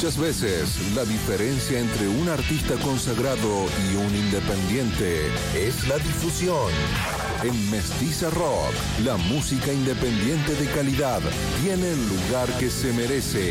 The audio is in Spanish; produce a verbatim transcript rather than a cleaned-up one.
Muchas veces la diferencia entre un artista consagrado y un independiente es la difusión. En Mestiza Rock, la música independiente de calidad tiene el lugar que se merece.